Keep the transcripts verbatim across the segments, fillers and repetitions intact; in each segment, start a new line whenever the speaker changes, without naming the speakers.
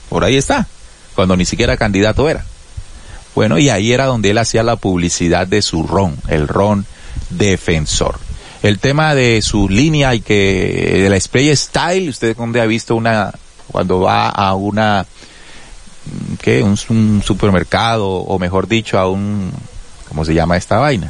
por ahí está, cuando ni siquiera candidato era. Bueno, y ahí era donde él hacía la publicidad de su ron, el ron defensor. El tema de su línea y que de la Spray Style, usted dónde ha visto una, cuando va a una, ¿qué? Un, un supermercado, o mejor dicho, a un, ¿cómo se llama esta vaina?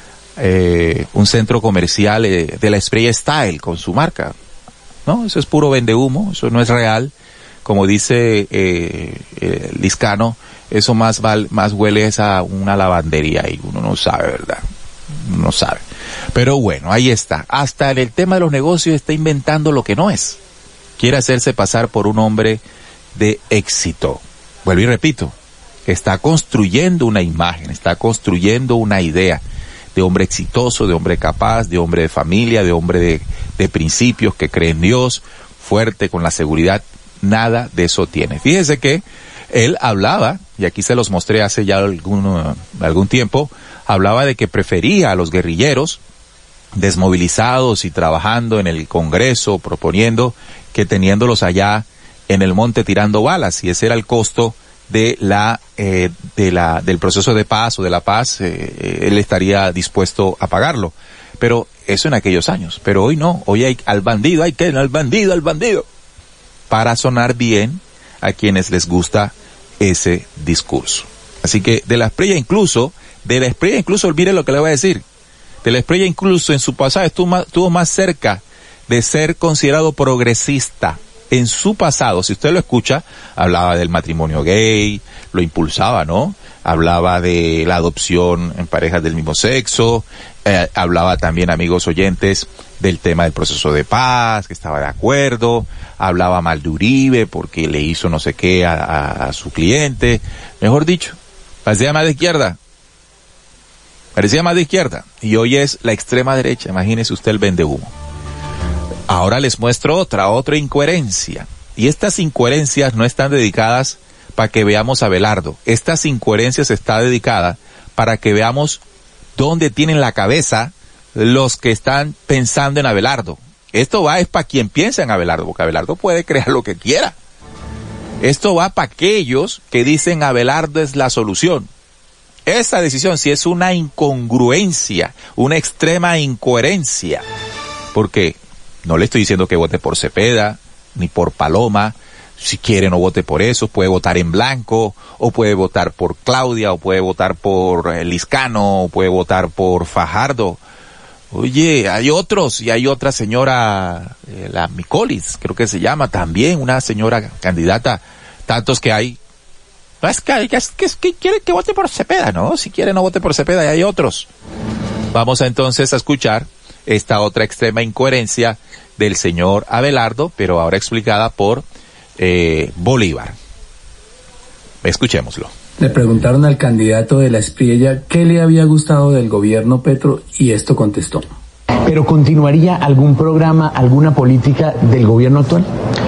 Eh, un centro comercial eh, de la Spray Style con su marca. No, eso es puro vendehumo, eso no es real. Como dice eh, eh, Liscano, eso más val, más huele es a una lavandería y uno no sabe, ¿verdad? Uno no sabe. Pero bueno, ahí está. Hasta en el tema de los negocios está inventando lo que no es. Quiere hacerse pasar por un hombre de éxito. Vuelvo y repito, está construyendo una imagen, está construyendo una idea de hombre exitoso, de hombre capaz, de hombre de familia, de hombre de, de principios, que cree en Dios, fuerte, con la seguridad. Nada de eso tiene. Fíjese que él hablaba, y aquí se los mostré hace ya algún, algún tiempo, hablaba de que prefería a los guerrilleros desmovilizados y trabajando en el Congreso, proponiendo, que teniéndolos allá en el monte tirando balas, y ese era el costo de la eh, de la del proceso de paz o de la paz. Eh, él estaría dispuesto a pagarlo, pero eso en aquellos años. Pero hoy no, hoy hay al bandido, hay que al bandido, al bandido, para sonar bien a quienes les gusta ese discurso. Así que de la Espriella incluso, de la Espriella incluso, mire lo que le voy a decir, de la Espriella incluso en su pasado estuvo más, estuvo más cerca de ser considerado progresista. En su pasado, si usted lo escucha, hablaba del matrimonio gay, lo impulsaba, ¿no? Hablaba de la adopción en parejas del mismo sexo, eh, hablaba también, amigos oyentes, del tema del proceso de paz, que estaba de acuerdo, hablaba mal de Uribe porque le hizo no sé qué a, a, a su cliente. Mejor dicho, parecía más de izquierda, parecía más de izquierda, y hoy es la extrema derecha. Imagínese usted el vendehumo. Ahora les muestro otra, otra incoherencia. Y estas incoherencias no están dedicadas para que veamos a Abelardo. Estas incoherencias están dedicadas para que veamos dónde tienen la cabeza los que están pensando en Abelardo. Esto va es para quien piensa en Abelardo, porque Abelardo puede crear lo que quiera. Esto va para aquellos que dicen Abelardo es la solución. Esta decisión sí es una incongruencia, una extrema incoherencia. Porque no le estoy diciendo que vote por Cepeda, ni por Paloma. Si quiere no vote por eso, puede votar en blanco, o puede votar por Claudia, o puede votar por eh, Liscano, o puede votar por Fajardo. Oye, hay otros, y hay otra señora, eh, la Micolis, creo que se llama, también una señora candidata, tantos que hay. No, es que, es que, es que quiere que vote por Cepeda, ¿no? Si quiere no vote por Cepeda, y hay otros. Vamos a entonces a escuchar esta otra extrema incoherencia del señor Abelardo, pero ahora explicada por eh, Bolívar. Escuchémoslo.
Le preguntaron al candidato de la Espriella qué le había gustado del gobierno Petro, y esto contestó.
¿Pero continuaría algún programa, alguna política del gobierno actual?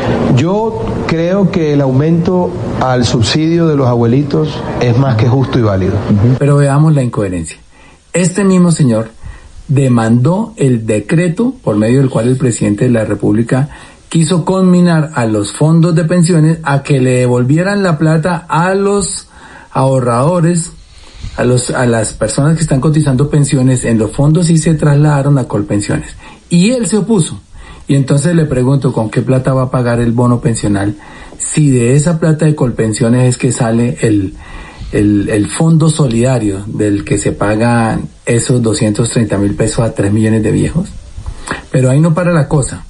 Yo creo que el aumento al subsidio de los abuelitos es más que justo y válido.
Uh-huh. Pero veamos la incoherencia. Este mismo señor demandó el decreto por medio del cual el presidente de la República quiso conminar a los fondos de pensiones a que le devolvieran la plata a los ahorradores, a los a las personas que están cotizando pensiones en los fondos, y se trasladaron a Colpensiones. Y él se opuso. Y entonces le pregunto, ¿con qué plata va a pagar el bono pensional? Si de esa plata de Colpensiones es que sale el El, el fondo solidario del que se pagan esos doscientos treinta mil pesos a tres millones de viejos. Pero ahí no para la cosa.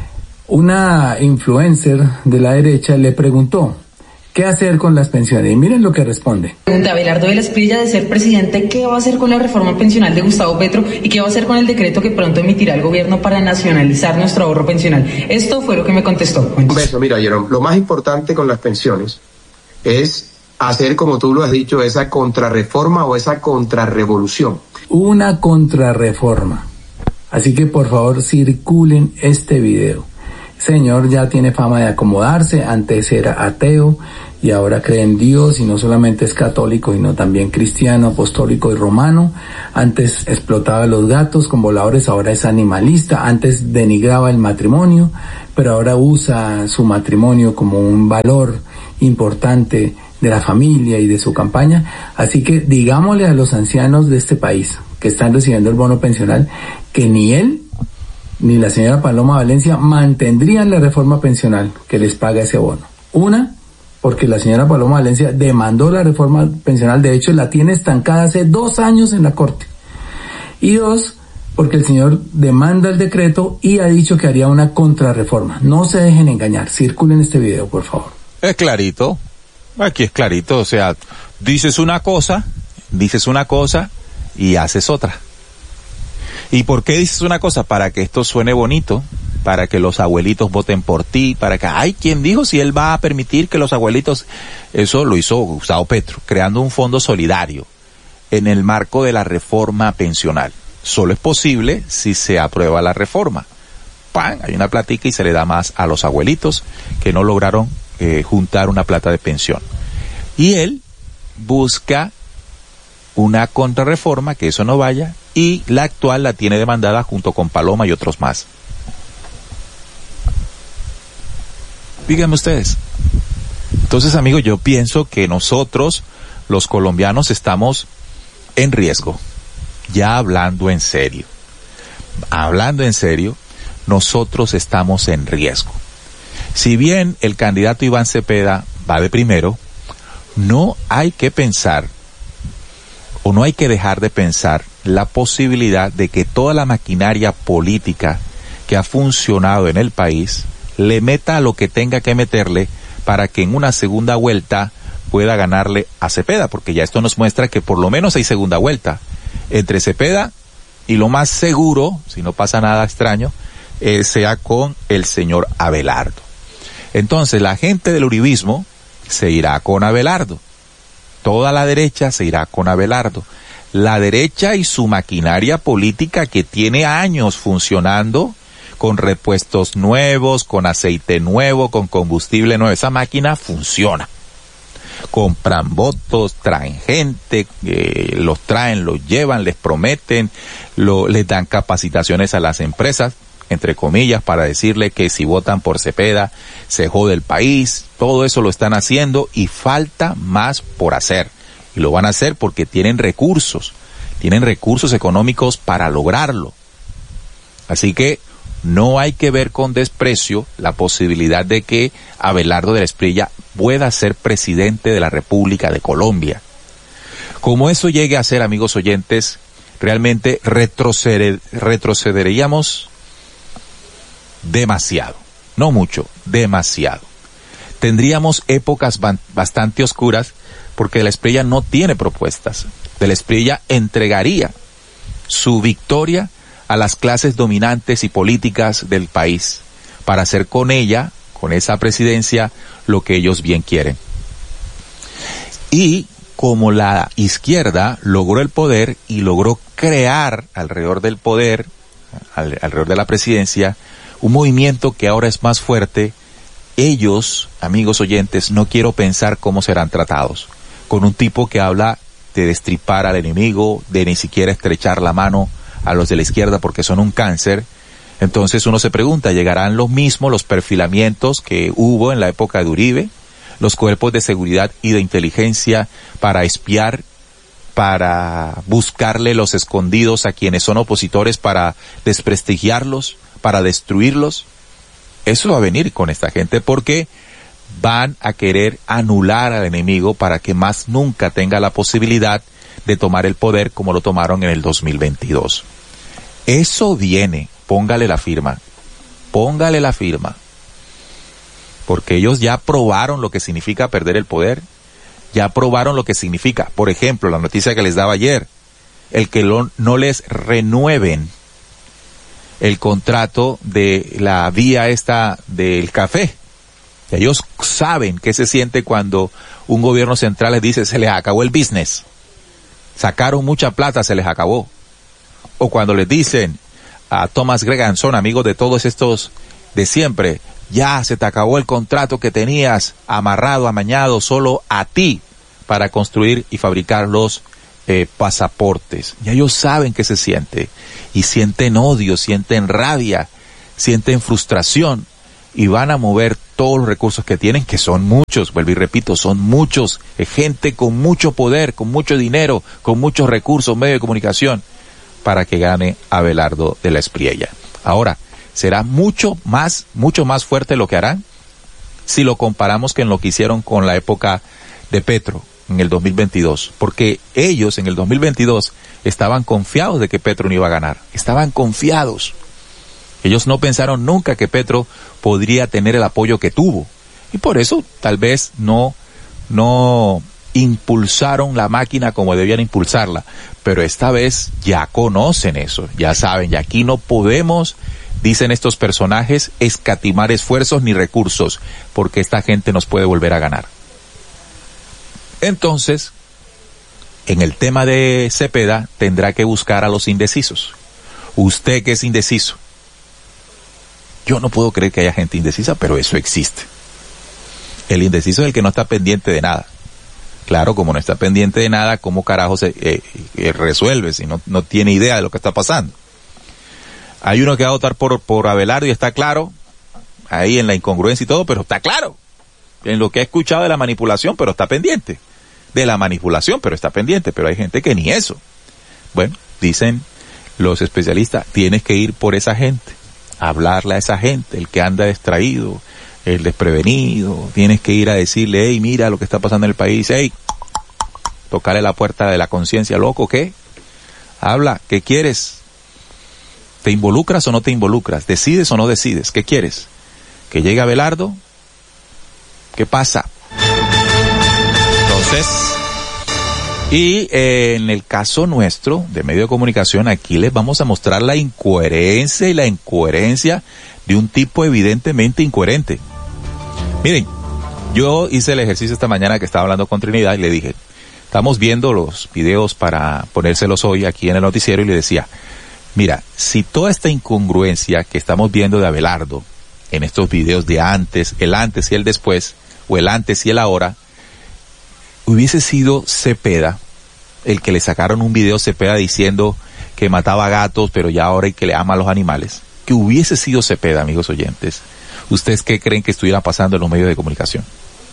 Una influencer de la derecha le preguntó qué hacer con las pensiones, y miren lo que responde.
Pregunta Abelardo de la Espriella, de ser presidente, ¿qué va a hacer con la reforma pensional de Gustavo Petro y qué va a hacer con el decreto que pronto emitirá el gobierno para nacionalizar nuestro ahorro pensional? Esto fue lo que me contestó.
Un beso, mira, Jerome, lo más importante con las pensiones es hacer, como tú lo has dicho, esa contrarreforma o esa contrarrevolución.
Una contrarreforma. Así que por favor circulen este video. Señor ya tiene fama de acomodarse, antes era ateo y ahora cree en Dios, y no solamente es católico, sino también cristiano, apostólico y romano. Antes explotaba a los gatos con voladores, ahora es animalista. Antes denigraba el matrimonio, pero ahora usa su matrimonio como un valor importante de la familia y de su campaña. Así que digámosle a los ancianos de este país que están recibiendo el bono pensional que ni él ni la señora Paloma Valencia mantendrían la reforma pensional que les paga ese bono. Una, porque la señora Paloma Valencia demandó la reforma pensional, de hecho la tiene estancada hace dos años en la Corte. Y dos, porque el señor demanda el decreto y ha dicho que haría una contrarreforma. No se dejen engañar, circulen este video, por favor.
Es clarito, aquí es clarito, o sea, dices una cosa, dices una cosa y haces otra. ¿Y por qué dices una cosa? Para que esto suene bonito, para que los abuelitos voten por ti, para que, ay, ¿quién dijo si él va a permitir que los abuelitos? Eso lo hizo Gustavo Petro, creando un fondo solidario en el marco de la reforma pensional. Solo es posible si se aprueba la reforma. ¡Pam! Hay una platica y se le da más a los abuelitos que no lograron eh, juntar una plata de pensión. Y él busca una contrarreforma, que eso no vaya, y la actual la tiene demandada junto con Paloma y otros más. Díganme ustedes. Entonces, amigos, yo pienso que nosotros, los colombianos, estamos en riesgo. Ya hablando en serio. Hablando en serio, nosotros estamos en riesgo. Si bien el candidato Iván Cepeda va de primero, no hay que pensar o no hay que dejar de pensar la posibilidad de que toda la maquinaria política que ha funcionado en el país le meta lo que tenga que meterle para que en una segunda vuelta pueda ganarle a Cepeda, porque ya esto nos muestra que por lo menos hay segunda vuelta entre Cepeda y lo más seguro, si no pasa nada extraño, eh, sea con el señor Abelardo. Entonces la gente del uribismo se irá con Abelardo. Toda la derecha se irá con Abelardo. La derecha y su maquinaria política que tiene años funcionando, con repuestos nuevos, con aceite nuevo, con combustible nuevo, esa máquina funciona. Compran votos, traen gente, eh, los traen, los llevan, les prometen, lo, les dan capacitaciones a las empresas, entre comillas, para decirle que si votan por Cepeda se jode el país. Todo eso lo están haciendo y falta más por hacer. Y lo van a hacer porque tienen recursos, tienen recursos económicos para lograrlo. Así que no hay que ver con desprecio la posibilidad de que Abelardo de la Espriella pueda ser presidente de la República de Colombia. Como eso llegue a ser, amigos oyentes, realmente retroceder, retrocederíamos demasiado, no mucho, demasiado. Tendríamos épocas bastante oscuras porque de la Espriella no tiene propuestas. De la Espriella entregaría su victoria a las clases dominantes y políticas del país para hacer con ella, con esa presidencia, lo que ellos bien quieren. Y como la izquierda logró el poder y logró crear alrededor del poder, al, alrededor de la presidencia, un movimiento que ahora es más fuerte, ellos, amigos oyentes, no quiero pensar cómo serán tratados. Con un tipo que habla de destripar al enemigo, de ni siquiera estrechar la mano a los de la izquierda porque son un cáncer. Entonces uno se pregunta, ¿llegarán los mismos los perfilamientos que hubo en la época de Uribe? Los cuerpos de seguridad y de inteligencia para espiar, para buscarle los escondidos a quienes son opositores, para desprestigiarlos, para destruirlos. Eso va a venir con esta gente porque van a querer anular al enemigo para que más nunca tenga la posibilidad de tomar el poder como lo tomaron en el dos mil veintidós. Eso viene, póngale la firma, póngale la firma, porque ellos ya probaron lo que significa perder el poder, ya probaron lo que significa, por ejemplo, la noticia que les daba ayer, el que lo, no les renueven el contrato de la vía esta del café. Ellos saben qué se siente cuando un gobierno central les dice se les acabó el business, sacaron mucha plata, se les acabó. O cuando les dicen a Thomas Greganson, amigos de todos estos de siempre, ya se te acabó el contrato que tenías amarrado, amañado solo a ti para construir y fabricar los eh, pasaportes. Ya ellos saben qué se siente y sienten odio, sienten rabia, sienten frustración. y van a mover todos los recursos que tienen, que son muchos, vuelvo y repito, son muchos, es gente con mucho poder, con mucho dinero, con muchos recursos, medios de comunicación, para que gane Abelardo de la Espriella. Ahora, será mucho más, mucho más fuerte lo que harán si lo comparamos con lo que hicieron con la época de Petro en el dos mil veintidós, porque ellos en el dos mil veintidós estaban confiados de que Petro no iba a ganar, estaban confiados. Ellos no pensaron nunca que Petro podría tener el apoyo que tuvo, y por eso tal vez no, no impulsaron la máquina como debían impulsarla, pero esta vez ya conocen eso, ya saben, y aquí no podemos, dicen estos personajes, escatimar esfuerzos ni recursos, porque esta gente nos puede volver a ganar. Entonces, en el tema de Cepeda, tendrá que buscar a los indecisos. Usted que es indeciso. Yo no puedo creer que haya gente indecisa, pero eso existe. El indeciso es el que no está pendiente de nada. Claro, como no está pendiente de nada, ¿cómo carajo se eh, eh, resuelve si no, no tiene idea de lo que está pasando? Hay uno que va a votar por, por Abelardo y está claro, ahí en la incongruencia y todo, pero está claro. En lo que ha escuchado de la manipulación, pero está pendiente. De la manipulación, pero está pendiente. Pero hay gente que ni eso. Bueno, dicen los especialistas, tienes que ir por esa gente, hablarle a esa gente, el que anda distraído, el desprevenido, tienes que ir a decirle, hey, mira lo que está pasando en el país, hey, tocarle la puerta de la conciencia, loco, ¿qué? Habla, ¿qué quieres? ¿Te involucras o no te involucras? ¿Decides o no decides? ¿Qué quieres? ¿Que llegue Abelardo? ¿Qué pasa? Entonces, y eh, en el caso nuestro de medio de comunicación, aquí les vamos a mostrar la incoherencia y la incoherencia de un tipo evidentemente incoherente. Miren, yo hice el ejercicio esta mañana que estaba hablando con Trinidad y le dije, estamos viendo los videos para ponérselos hoy aquí en el noticiero y le decía, mira, si toda esta incongruencia que estamos viendo de Abelardo en estos videos de antes, el antes y el después, o el antes y el ahora, hubiese sido Cepeda, el que le sacaron un video Cepeda diciendo que mataba gatos, pero ya ahora y que le ama a los animales, que hubiese sido Cepeda, amigos oyentes, ¿ustedes qué creen que estuviera pasando en los medios de comunicación?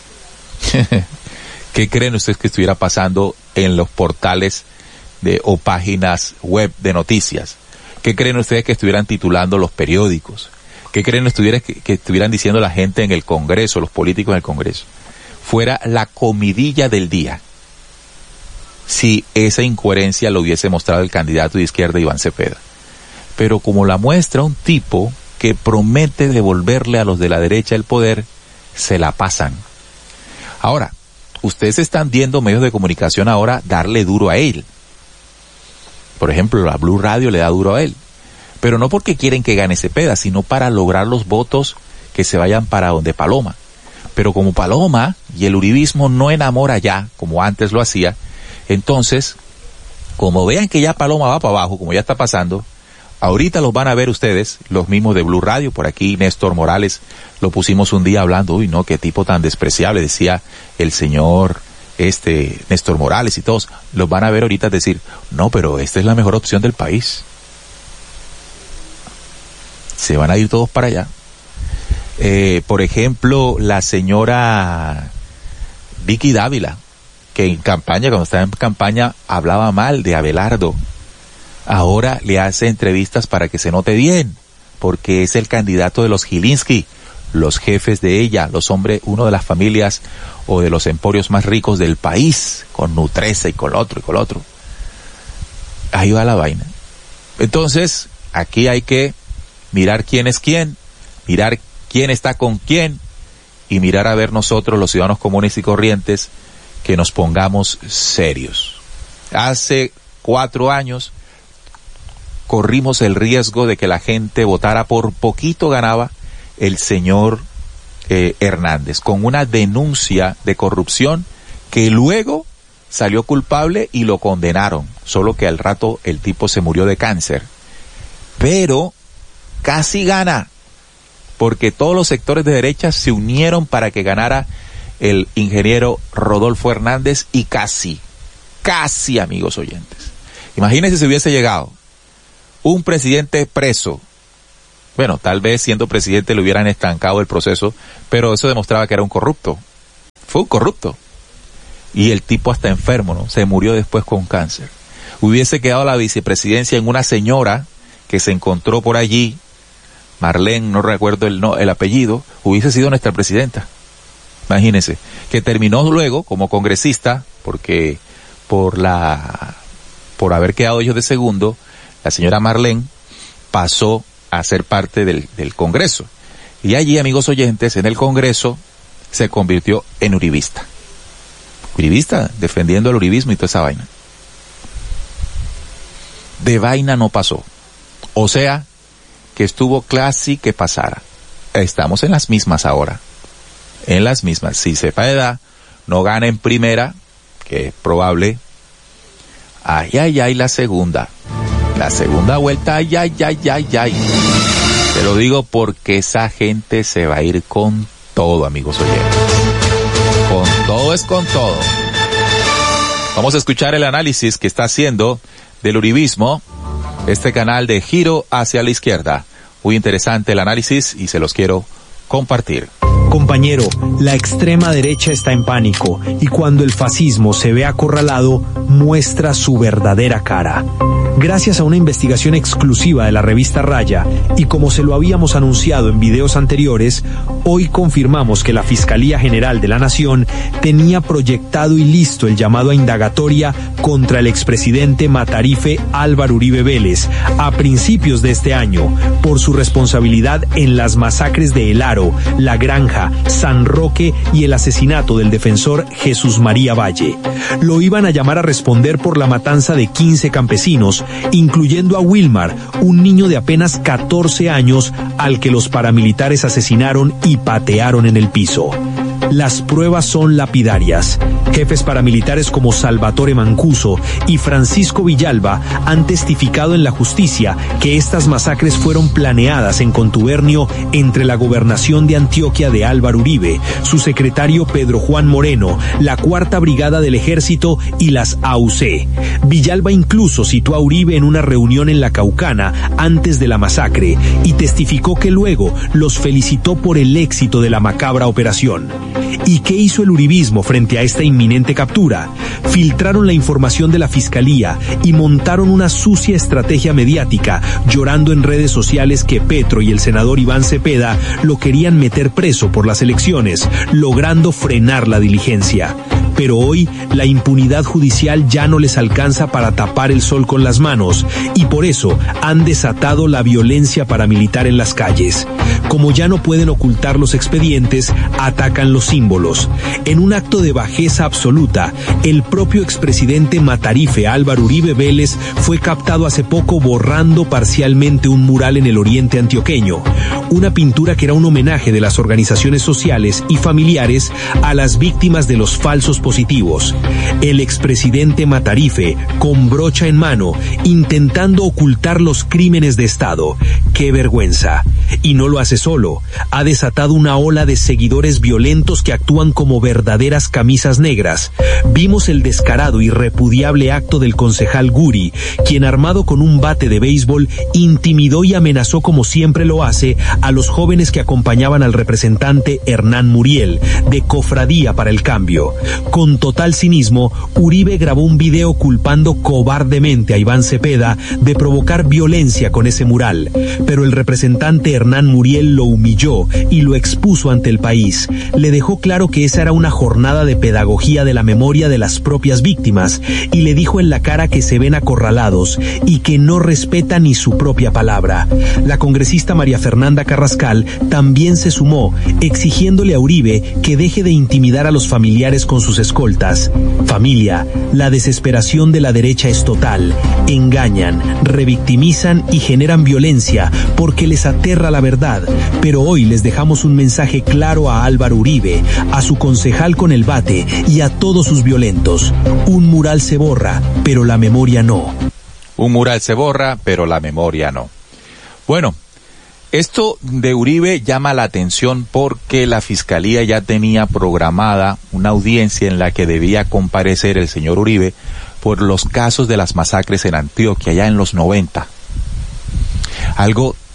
¿Qué creen ustedes que estuviera pasando en los portales de, o páginas web de noticias? ¿Qué creen ustedes que estuvieran titulando los periódicos? ¿Qué creen ustedes que, que estuvieran diciendo la gente en el Congreso, los políticos en el Congreso? Fuera la comidilla del día si esa incoherencia lo hubiese mostrado el candidato de izquierda Iván Cepeda. Pero como la muestra un tipo que promete devolverle a los de la derecha el poder, se la pasan. Ahora, ustedes están viendo medios de comunicación ahora darle duro a él. Por ejemplo, la Blue Radio le da duro a él. Pero no porque quieren que gane Cepeda, sino para lograr los votos que se vayan para donde Paloma. Pero como Paloma y el uribismo no enamora ya, como antes lo hacía, entonces, como vean que ya Paloma va para abajo, como ya está pasando, ahorita los van a ver ustedes, los mismos de Blue Radio, por aquí Néstor Morales, lo pusimos un día hablando, uy no, qué tipo tan despreciable, decía el señor este Néstor Morales y todos, los van a ver ahorita decir, no, pero esta es la mejor opción del país. Se van a ir todos para allá. Eh, por ejemplo, la señora Vicky Dávila, que en campaña, cuando estaba en campaña, hablaba mal de Abelardo. Ahora le hace entrevistas para que se note bien, porque es el candidato de los Gilinski, los jefes de ella, los hombres, uno de las familias o de los emporios más ricos del país, con Nutresa y con otro y con otro. Ahí va la vaina. Entonces, aquí hay que mirar quién es quién, mirar quién está con quién y mirar a ver nosotros, los ciudadanos comunes y corrientes, que nos pongamos serios. Hace cuatro años corrimos el riesgo de que la gente votara por poquito, ganaba el señor eh, Hernández, con una denuncia de corrupción que luego salió culpable y lo condenaron, solo que al rato el tipo se murió de cáncer. Pero casi gana, porque todos los sectores de derecha se unieron para que ganara el ingeniero Rodolfo Hernández y casi, casi, amigos oyentes. Imagínense si hubiese llegado un presidente preso, Bueno, tal vez siendo presidente le hubieran estancado el proceso, pero eso demostraba que era un corrupto. Fue un corrupto. Y el tipo hasta enfermo, ¿no? Se murió después con cáncer. Hubiese quedado la vicepresidencia en una señora que se encontró por allí, Marlene, no recuerdo el, no, el apellido, hubiese sido nuestra presidenta. Imagínense, que terminó luego como congresista, porque por la, por haber quedado ellos de segundo, la señora Marlene pasó a ser parte del, del Congreso. Y allí, amigos oyentes, en el Congreso se convirtió en uribista. Uribista, defendiendo el uribismo y toda esa vaina. De vaina no pasó. O sea, que estuvo casi que pasara. Estamos en las mismas ahora. En las mismas. Si Cepeda no gana en primera, que es probable, ay, ay, ay, la segunda. La segunda vuelta, ay, ay, ay, ay, ay. Te lo digo porque esa gente se va a ir con todo, amigos oyentes. Con todo es con todo. Vamos a escuchar el análisis que está haciendo del uribismo este canal de Giro hacia la Izquierda. Muy interesante el análisis y se los quiero compartir.
Compañero, la extrema derecha está en pánico y cuando el fascismo se ve acorralado, muestra su verdadera cara. Gracias a una investigación exclusiva de la revista Raya y como se lo habíamos anunciado en videos anteriores, hoy confirmamos que la Fiscalía General de la Nación tenía proyectado y listo el llamado a indagatoria contra el expresidente Matarife Álvaro Uribe Vélez a principios de este año por su responsabilidad en las masacres de El Aro, La Granja, San Roque y el asesinato del defensor Jesús María Valle. Lo iban a llamar a responder por la matanza de quince campesinos, incluyendo a Wilmar, un niño de apenas catorce años al que los paramilitares asesinaron y patearon en el piso. Las pruebas son lapidarias. Jefes paramilitares como Salvatore Mancuso y Francisco Villalba han testificado en la justicia que estas masacres fueron planeadas en contubernio entre la gobernación de Antioquia de Álvaro Uribe, su secretario Pedro Juan Moreno, la Cuarta Brigada del Ejército y las A U C. Villalba incluso citó a Uribe en una reunión en la Caucana antes de la masacre y testificó que luego los felicitó por el éxito de la macabra operación. ¿Y qué hizo el uribismo frente a esta inminente captura? Filtraron la información de la Fiscalía y montaron una sucia estrategia mediática, llorando en redes sociales que Petro y el senador Iván Cepeda lo querían meter preso por las elecciones, logrando frenar la diligencia. Pero hoy la impunidad judicial ya no les alcanza para tapar el sol con las manos y por eso han desatado la violencia paramilitar en las calles. Como ya no pueden ocultar los expedientes, atacan los símbolos. En un acto de bajeza absoluta, el propio expresidente Matarife Álvaro Uribe Vélez fue captado hace poco borrando parcialmente un mural en el oriente antioqueño, una pintura que era un homenaje de las organizaciones sociales y familiares a las víctimas de los falsos positivos. El expresidente Matarife, con brocha en mano, intentando ocultar los crímenes de Estado. ¡Qué vergüenza! Y no lo hace solo. Ha desatado una ola de seguidores violentos que actúan como verdaderas camisas negras. Vimos el descarado y repudiable acto del concejal Guri, quien armado con un bate de béisbol intimidó y amenazó como siempre lo hace a los jóvenes que acompañaban al representante Hernán Muriel, de Cofradía para el Cambio. Con total cinismo, Uribe grabó un video culpando cobardemente a Iván Cepeda de provocar violencia con ese mural, pero el representante Hernán Muriel lo humilló y lo expuso ante el país. Le dejó claro que esa era una jornada de pedagogía de la memoria de las propias víctimas y le dijo en la cara que se ven acorralados y que no respeta ni su propia palabra. La congresista María Fernanda Carrascal también se sumó, exigiéndole a Uribe que deje de intimidar a los familiares con sus escoltas. Familia, la desesperación de la derecha es total. Engañan, revictimizan y generan violencia porque les aterra la verdad. Pero hoy les dejamos un mensaje claro a Álvaro Uribe, a su concejal con el bate y a todos sus violentos. Un mural se borra, pero la memoria no.
Un mural se borra, pero la memoria no. Bueno, esto de Uribe llama la atención porque la Fiscalía ya tenía programada una audiencia en la que debía comparecer el señor Uribe por los casos de las masacres en Antioquia, ya en los noventa. Algo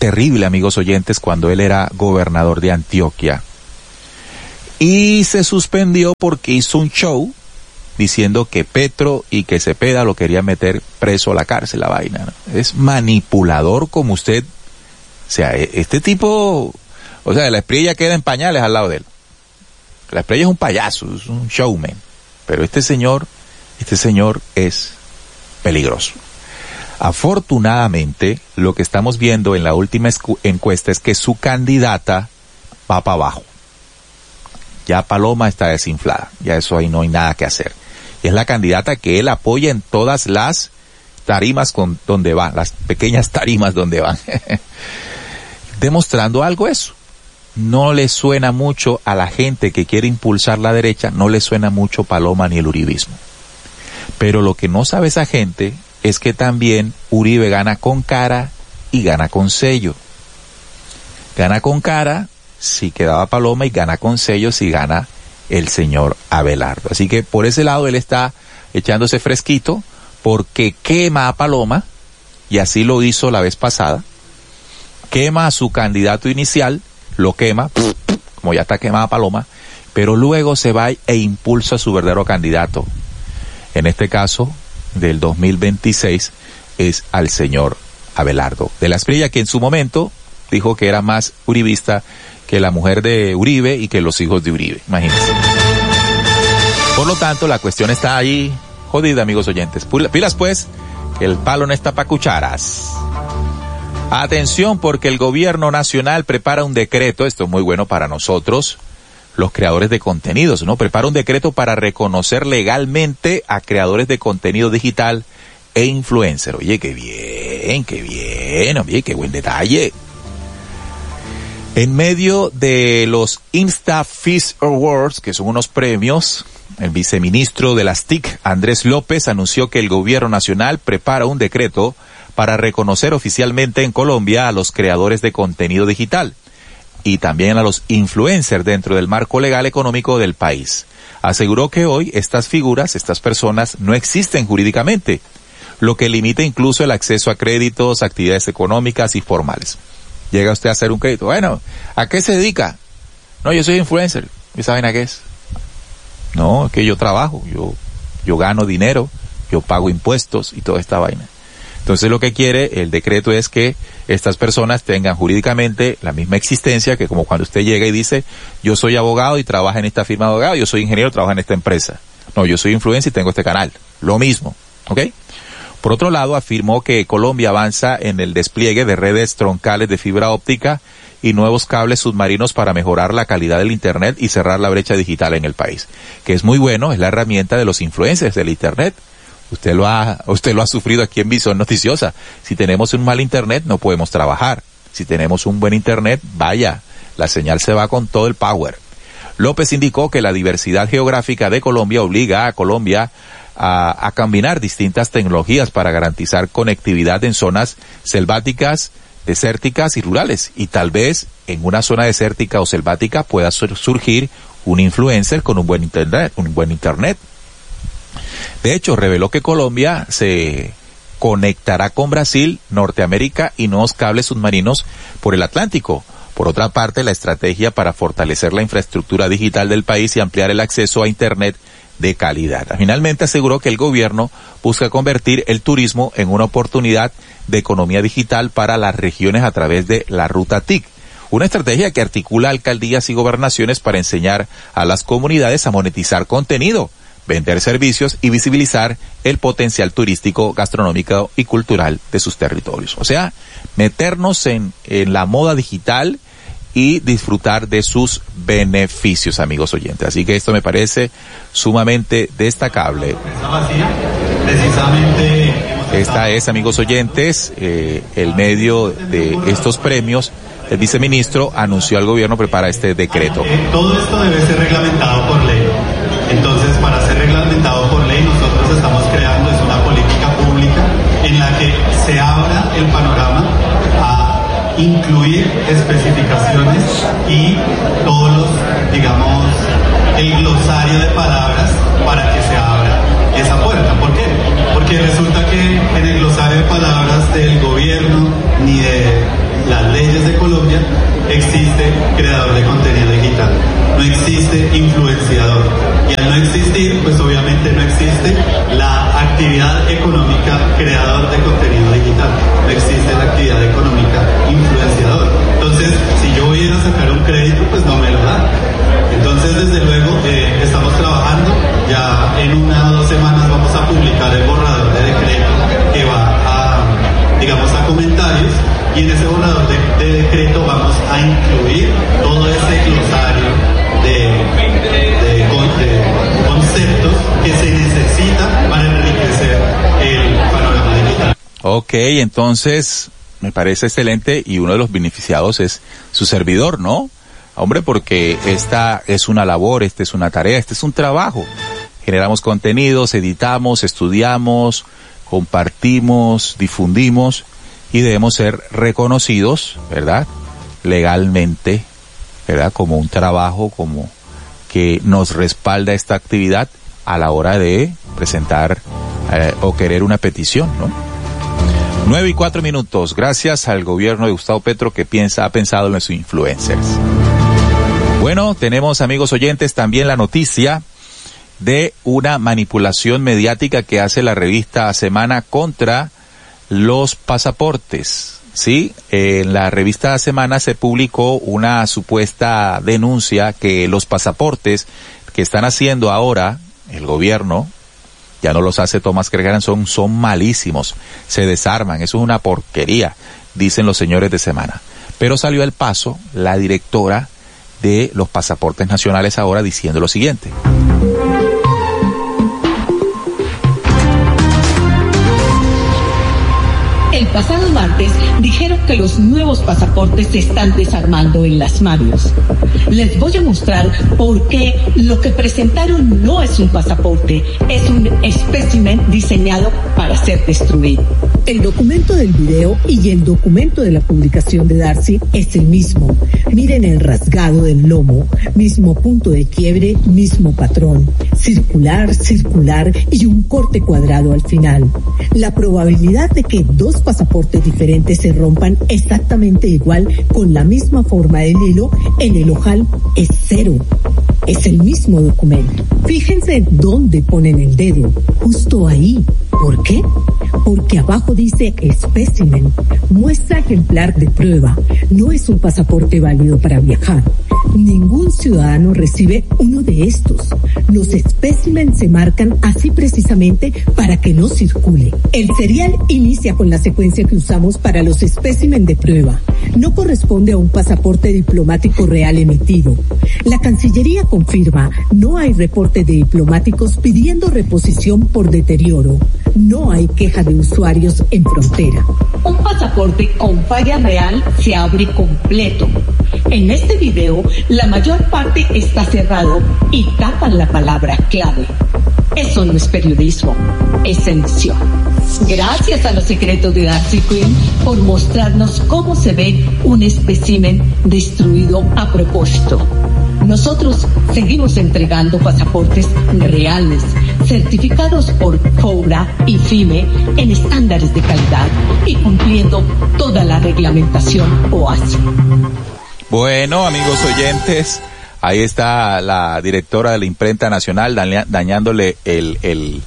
terrible, amigos oyentes, cuando él era gobernador de Antioquia. Y se suspendió porque hizo un show diciendo que Petro y que Cepeda lo querían meter preso a la cárcel, la vaina, ¿no? Es manipulador como usted. O sea, este tipo, o sea, la Espriella queda en pañales al lado de él. La Espriella es un payaso, es un showman. Pero este señor, este señor es peligroso. Afortunadamente, lo que estamos viendo en la última encuesta es que su candidata va para abajo. Ya Paloma está desinflada, ya eso ahí no hay nada que hacer. Y es la candidata que él apoya en todas las tarimas con donde van, las pequeñas tarimas donde van. Demostrando algo eso. No le suena mucho a la gente que quiere impulsar la derecha, no le suena mucho Paloma ni el uribismo. Pero lo que no sabe esa gente es que también Uribe gana con cara y gana con sello. Gana con cara si quedaba Paloma y gana con sello si gana el señor Abelardo. Así que por ese lado él está echándose fresquito porque quema a Paloma, y así lo hizo la vez pasada. Quema a su candidato inicial, lo quema, como ya está quemada Paloma, pero luego se va e impulsa a su verdadero candidato. En este caso, del dos mil veintiséis, es al señor Abelardo de la Espriella, que en su momento dijo que era más uribista que la mujer de Uribe y que los hijos de Uribe, imagínense. Por lo tanto, la cuestión está ahí jodida, amigos oyentes. Pilas pues, que el palo no está pa' cucharas. Atención, porque el gobierno nacional prepara un decreto, esto es muy bueno para nosotros, los creadores de contenidos, ¿no? Prepara un decreto para reconocer legalmente a creadores de contenido digital e influencer. Oye, qué bien, qué bien, oye, qué buen detalle. En medio de los InstaFeast Awards, que son unos premios, el viceministro de las T I C, Andrés López, anunció que el gobierno nacional prepara un decreto para reconocer oficialmente en Colombia a los creadores de contenido digital y también a los influencers dentro del marco legal económico del país. Aseguró que hoy estas figuras, estas personas, no existen jurídicamente, lo que limita incluso el acceso a créditos, actividades económicas y formales. Llega usted a hacer un crédito. Bueno, ¿a qué se dedica? No, yo soy influencer. ¿Y saben a qué es? No, es que yo trabajo, yo, yo gano dinero, yo pago impuestos y toda esta vaina. Entonces lo que quiere el decreto es que estas personas tengan jurídicamente la misma existencia que como cuando usted llega y dice, yo soy abogado y trabaja en esta firma de abogado, yo soy ingeniero y trabajo en esta empresa. No, yo soy influencer y tengo este canal. Lo mismo, ¿ok? Por otro lado, afirmó que Colombia avanza en el despliegue de redes troncales de fibra óptica y nuevos cables submarinos para mejorar la calidad del Internet y cerrar la brecha digital en el país. Que es muy bueno, es la herramienta de los influencers del Internet. Usted lo ha, usted lo ha sufrido aquí en Visión Noticiosa. Si tenemos un mal Internet, no podemos trabajar. Si tenemos un buen Internet, vaya, la señal se va con todo el power. López indicó que la diversidad geográfica de Colombia obliga a Colombia a, a combinar distintas tecnologías para garantizar conectividad en zonas selváticas, desérticas y rurales. Y tal vez en una zona desértica o selvática pueda sur- surgir un influencer con un buen internet, un buen internet. De hecho, reveló que Colombia se conectará con Brasil, Norteamérica y nuevos cables submarinos por el Atlántico. Por otra parte, la estrategia para fortalecer la infraestructura digital del país y ampliar el acceso a Internet de calidad. Finalmente aseguró que el gobierno busca convertir el turismo en una oportunidad de economía digital para las regiones a través de la Ruta T I C, una estrategia que articula alcaldías y gobernaciones para enseñar a las comunidades a monetizar contenido, vender servicios y visibilizar el potencial turístico, gastronómico y cultural de sus territorios. O sea, meternos en, en la moda digital y disfrutar de sus beneficios, amigos oyentes. Así que esto me parece sumamente destacable. Esta es, amigos oyentes, eh, el medio de estos premios. El viceministro anunció al gobierno prepara este decreto.
Todo esto debe ser reglamentado por ley. Entonces, para ser reglamentado por ley, nosotros estamos creando es una política pública en la que se abra el panorama a incluir especificaciones y todos los, digamos, el glosario de palabras para que se abra esa puerta. ¿Por qué? Porque que resulta que en el glosario de palabras del gobierno ni de las leyes de Colombia existe creador de contenido digital, no existe influenciador, y al no existir, pues obviamente no existe la actividad económica creador de contenido digital, no existe la actividad económica influenciador. Entonces, si yo voy a ir a sacar un crédito, pues no me lo da. Entonces, desde luego, eh, estamos trabajando, ya en una o dos semanas vamos a publicar el borrador de decreto que va a, digamos, a comentarios, y en ese borrador de, de decreto vamos a incluir todo ese glosario de, de, de conceptos que se necesita para enriquecer el panorama digital.
Ok, entonces me parece excelente, y uno de los beneficiados es su servidor, ¿no? Hombre, porque esta es una labor, esta es una tarea, este es un trabajo. Generamos contenidos, editamos, estudiamos, compartimos, difundimos, y debemos ser reconocidos, ¿verdad? Legalmente, ¿verdad? Como un trabajo, como que nos respalda esta actividad a la hora de presentar eh, o querer una petición, ¿no? Nueve y cuatro minutos, gracias al gobierno de Gustavo Petro que piensa, ha pensado en los influencers. Bueno, tenemos, amigos oyentes, también la noticia de una manipulación mediática que hace la revista Semana contra los pasaportes, ¿sí? En la revista Semana se publicó una supuesta denuncia que los pasaportes que están haciendo ahora el gobierno, ya no los hace Tomás Kerguelen, son, son malísimos, se desarman, eso es una porquería, dicen los señores de Semana. Pero salió al paso la directora de los pasaportes nacionales ahora diciendo lo siguiente.
El pasado martes dijeron que los nuevos pasaportes se están desarmando en las manos. Les voy a mostrar por qué lo que presentaron no es un pasaporte, es un espécimen diseñado para ser destruido. El documento del video y el documento de la publicación de Darcy es el mismo. Miren el rasgado del lomo, mismo punto de quiebre, mismo patrón. Circular, circular y un corte cuadrado al final. La probabilidad de que dos pasaportes diferentes se rompan exactamente igual con la misma forma del hilo en el ojal es cero. Es el mismo documento. Fíjense dónde ponen el dedo, justo ahí. ¿Por qué? Porque abajo dice espécimen, muestra ejemplar de prueba. No es un pasaporte válido para viajar. Ningún ciudadano recibe uno de estos. Los espécimen se marcan así precisamente para que no circule. El serial inicia con la secuencia que usamos para los espécimen de prueba. No corresponde a un pasaporte diplomático real emitido. La Cancillería confirma, no hay reporte de diplomáticos pidiendo reposición por deterioro. No hay queja de usuarios en frontera. Un pasaporte con falla real se abre completo. En este video, la mayor parte está cerrado y tapan la palabra clave. Eso no es periodismo, es censura. Gracias a los secretos de Darcy Quinn por mostrarnos cómo se ve un espécimen destruido a propósito. Nosotros seguimos entregando pasaportes reales, certificados por FOURA y FIME en estándares de calidad y cumpliendo toda la reglamentación OASI.
Bueno, amigos oyentes, ahí está la directora de la Imprenta Nacional dañándole el, el,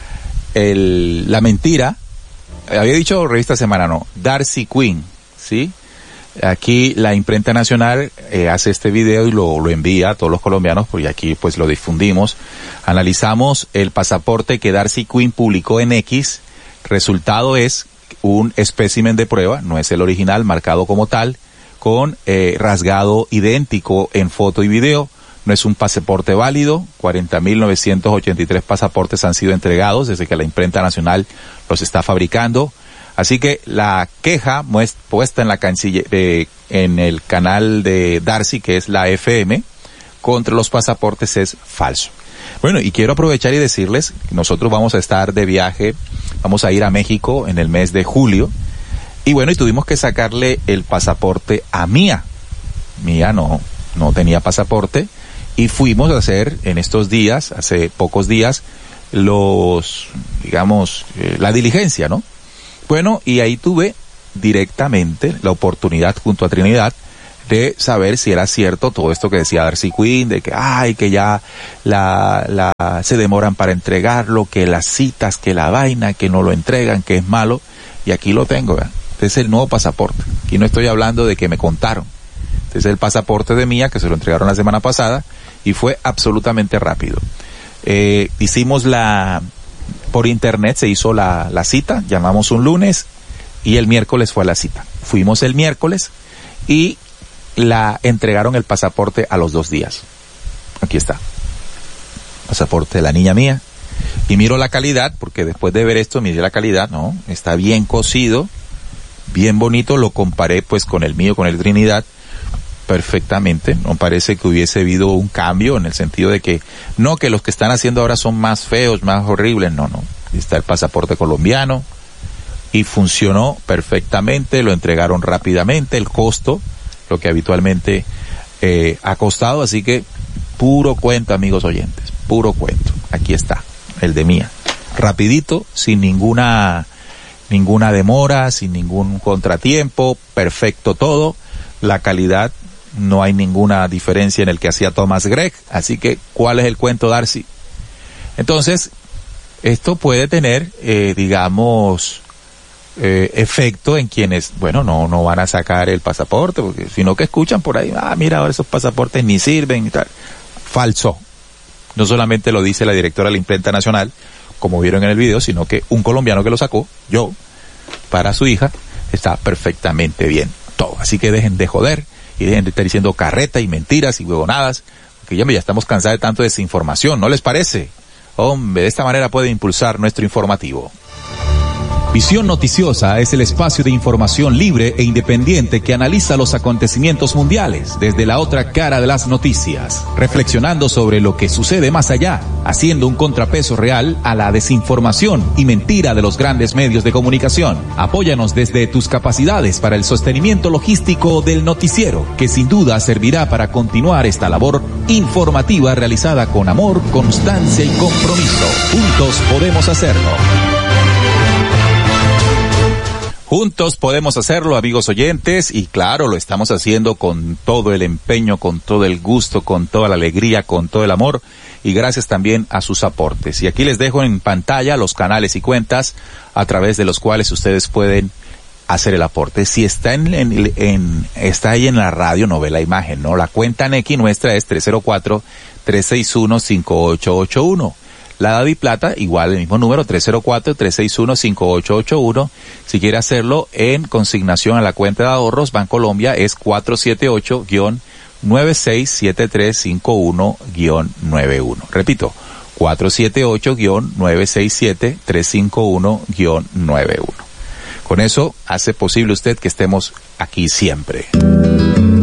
el, la mentira. Había dicho Revista Semana, no, Darcy Quinn, ¿sí? Aquí la Imprenta Nacional eh, hace este video y lo, lo envía a todos los colombianos, porque aquí pues lo difundimos. Analizamos el pasaporte que Darcy Quinn publicó en X. Resultado es un espécimen de prueba, no es el original, marcado como tal, con eh, rasgado idéntico en foto y video. No es un pasaporte válido. cuarenta mil novecientos ochenta y tres pasaportes han sido entregados desde que la Imprenta Nacional los está fabricando. Así que la queja muest- puesta en la canciller- eh, en el canal de Darcy, que es la F M, contra los pasaportes es falso. Bueno, y quiero aprovechar y decirles que nosotros vamos a estar de viaje, vamos a ir a México en el mes de julio, y bueno, y tuvimos que sacarle el pasaporte a Mía. Mía no, no tenía pasaporte, y fuimos a hacer en estos días, hace pocos días, los, digamos, eh, la diligencia, ¿no? Bueno, y ahí tuve directamente la oportunidad junto a Trinidad de saber si era cierto todo esto que decía Darcy Quinn, de que ay, que ya la, la, se demoran para entregarlo, que las citas, que la vaina, que no lo entregan, que es malo, y aquí lo tengo, ¿verdad? Este es el nuevo pasaporte. Aquí no estoy hablando de que me contaron. Este es el pasaporte de Mía, que se lo entregaron la semana pasada, y fue absolutamente rápido. Eh, hicimos la, por internet se hizo la, la cita, llamamos un lunes, y el miércoles fue la cita. Fuimos el miércoles, y la entregaron el pasaporte a los dos días. Aquí está. Pasaporte de la niña mía. Y miro la calidad, porque después de ver esto miré la calidad, no, está bien cosido, bien bonito, lo comparé pues con el mío, con el Trinidad, perfectamente. No parece que hubiese habido un cambio en el sentido de que, no, que los que están haciendo ahora son más feos, más horribles, no, no. Está el pasaporte colombiano y funcionó perfectamente, lo entregaron rápidamente, el costo, lo que habitualmente eh, ha costado, así que puro cuento, amigos oyentes, puro cuento. Aquí está, el de Mía, rapidito, sin ninguna ninguna demora, sin ningún contratiempo, perfecto todo, la calidad, no hay ninguna diferencia en el que hacía Thomas Gregg, así que ¿cuál es el cuento, Darcy? Entonces, esto puede tener, eh, digamos, Eh, efecto en quienes, bueno, no no van a sacar el pasaporte, porque sino que escuchan por ahí, ah, mira, ahora esos pasaportes ni sirven y tal. Falso. No solamente lo dice la directora de la imprenta nacional, como vieron en el video, sino que un colombiano que lo sacó, yo, para su hija, está perfectamente bien todo. Así que dejen de joder y dejen de estar diciendo carreta y mentiras y huevonadas, porque ya, ya estamos cansados de tanto desinformación, ¿no les parece? Hombre, de esta manera puede impulsar nuestro informativo.
Visión Noticiosa es el espacio de información libre e independiente que analiza los acontecimientos mundiales desde la otra cara de las noticias, reflexionando sobre lo que sucede más allá, haciendo un contrapeso real a la desinformación y mentira de los grandes medios de comunicación. Apóyanos desde tus capacidades para el sostenimiento logístico del noticiero, que sin duda servirá para continuar esta labor informativa realizada con amor, constancia y compromiso. Juntos podemos hacerlo.
Juntos podemos hacerlo, amigos oyentes, y claro, lo estamos haciendo con todo el empeño, con todo el gusto, con toda la alegría, con todo el amor, y gracias también a sus aportes. Y aquí les dejo en pantalla los canales y cuentas a través de los cuales ustedes pueden hacer el aporte. Si está en, en, en está ahí en la radio, no ve la imagen, ¿no? La cuenta N X nuestra es tres cero cuatro, tres seis uno, cinco ocho ocho uno. La Davi Plata, igual el mismo número, tres cero cuatro, tres seis uno, cinco ocho ocho uno. Si quiere hacerlo en consignación a la cuenta de ahorros, Bancolombia es cuatro siete ocho, nueve seis siete tres cinco uno, nueve uno. Repito, cuatro siete ocho, nueve seis siete tres cinco uno, nueve uno. Con eso hace posible usted que estemos aquí siempre.